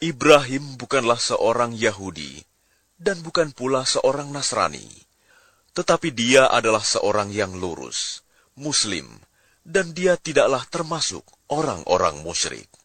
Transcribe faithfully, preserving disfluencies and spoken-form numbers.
Ibrahim bukanlah seorang Yahudi, dan bukan pula seorang Nasrani, tetapi dia adalah seorang yang lurus, Muslim, dan dia tidaklah termasuk orang-orang musyrik.